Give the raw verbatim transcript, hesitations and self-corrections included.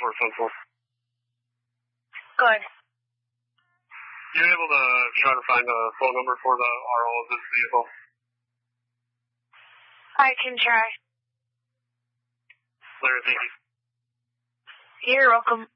four seven four. Good. You able to try to find a phone number for the R O of this vehicle? I can try. Later, thank you. You're welcome.